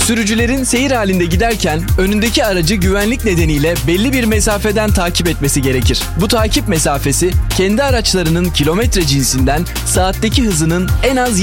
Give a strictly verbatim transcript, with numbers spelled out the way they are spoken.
Sürücülerin seyir halinde giderken önündeki aracı güvenlik nedeniyle belli bir mesafeden takip etmesi gerekir. Bu takip mesafesi kendi araçlarının kilometre cinsinden saatteki hızının en az